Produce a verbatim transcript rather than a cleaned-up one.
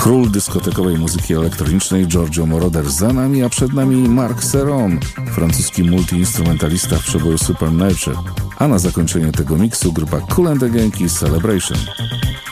król dyskotekowej muzyki elektronicznej Giorgio Moroder za nami, a przed nami Mark Serron, francuski multiinstrumentalista w przeboju Supernature. A na zakończenie tego miksu grupa Kool and the Gang i Celebration.